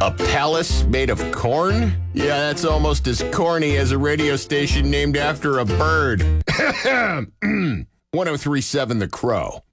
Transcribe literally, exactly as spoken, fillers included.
A palace made of corn? Yeah, that's almost as corny as a radio station named after a bird. one oh three point seven The Crow.